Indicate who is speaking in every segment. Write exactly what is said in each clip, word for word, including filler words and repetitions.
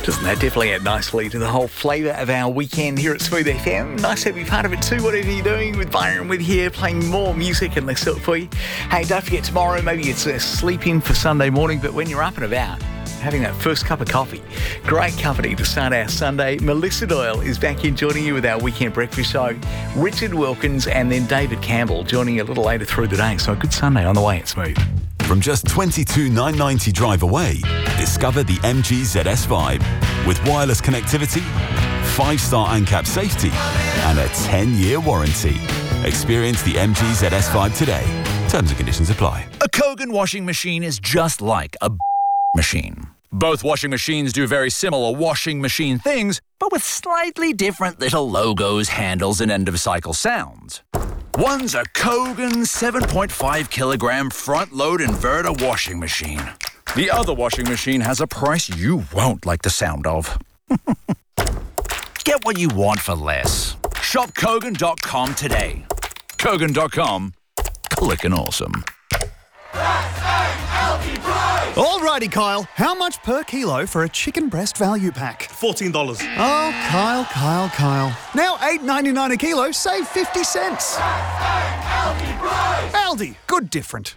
Speaker 1: Doesn't that definitely add nicely to the whole flavour of our weekend here at Smooth F M? Nice to be part of it too, whatever you're doing, with Byron with here, playing more music and less silk for you. Hey, don't forget tomorrow, maybe it's a sleep-in for Sunday morning, but when you're up and about, having that first cup of coffee, great company to start our Sunday. Melissa Doyle is back in joining you with our weekend breakfast show. Richard Wilkins and then David Campbell joining you a little later through the day. So a good Sunday on the way at Smooth.
Speaker 2: From just twenty-two thousand nine hundred ninety drive away, discover the M G Z S Vibe. With wireless connectivity, five-star ANCAP safety, and a ten-year warranty. Experience the M G Z S Vibe today. Terms and conditions apply.
Speaker 3: A Kogan washing machine is just like a machine. Both washing machines do very similar washing machine things, but with slightly different little logos, handles, and end-of-cycle sounds. One's a Kogan seven point five kilogram front-load inverter washing machine. The other washing machine has a price you won't like the sound of. Get what you want for less. Shop Kogan dot com today. Kogan dot com. Clickin' awesome.
Speaker 4: Alrighty, Kyle. How much per kilo for a chicken breast value pack?
Speaker 5: fourteen dollars.
Speaker 4: Oh, Kyle, Kyle, Kyle. Now eight ninety-nine a kilo, save fifty cents. Aldi, good different.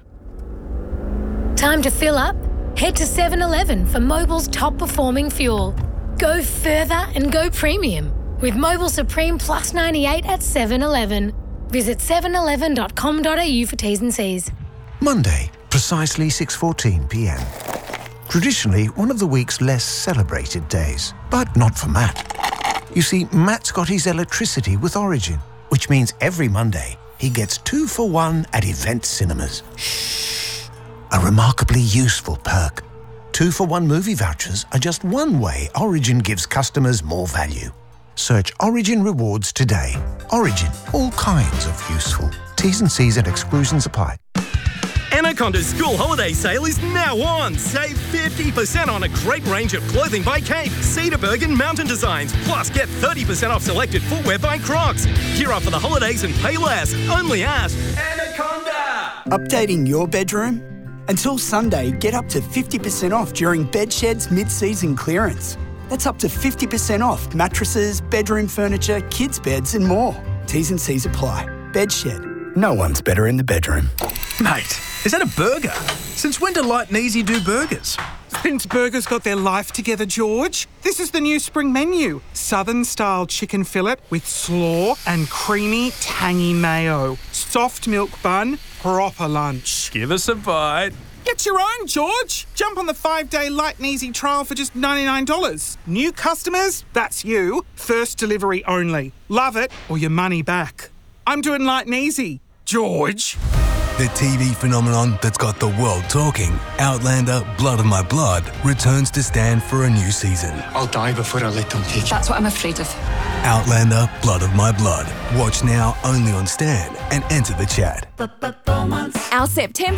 Speaker 6: Time to fill up? Head to seven eleven for Mobil's top performing fuel. Go further and go premium with Mobil Supreme Plus ninety-eight at seven eleven. Visit seven eleven dot com dot a u for T's and C's.
Speaker 7: Monday, precisely six fourteen p m. Traditionally one of the week's less celebrated days, but not for Matt. You see, Matt's got his electricity with Origin, which means every Monday he gets two for one at Event Cinemas. Shh. A remarkably useful perk. Two for one movie vouchers are just one way Origin gives customers more value. Search Origin Rewards today. Origin, all kinds of useful. T's and C's and exclusions apply.
Speaker 5: Anaconda's school holiday sale is now on. Save fifty percent on a great range of clothing by Cape, Cedarburg and Mountain Designs. Plus, get thirty percent off selected footwear by Crocs. Gear up for the holidays and pay less. Only at Anaconda.
Speaker 8: Updating your bedroom? Until Sunday, get up to fifty percent off during Bedshed's mid-season clearance. That's up to fifty percent off mattresses, bedroom furniture, kids' beds and more. T's and C's apply. Bedshed. No one's better in the bedroom.
Speaker 9: Mate, is that a burger? Since when do Light and Easy do burgers?
Speaker 10: Since burgers got their life together, George. This is the new spring menu. Southern-style chicken fillet with slaw and creamy, tangy mayo. Soft milk bun, proper lunch.
Speaker 9: Give us a bite.
Speaker 10: Get your own, George. Jump on the five-day Light and Easy trial for just ninety-nine dollars. New customers? That's you. First delivery only. Love it or your money back. I'm doing Light and Easy. George.
Speaker 11: The T V phenomenon that's got the world talking, Outlander Blood of My Blood, returns to Stan for a new season.
Speaker 12: I'll die before I let them take you.
Speaker 13: That's what I'm afraid of.
Speaker 11: Outlander Blood of My Blood. Watch now only on Stan and enter the chat.
Speaker 14: Our September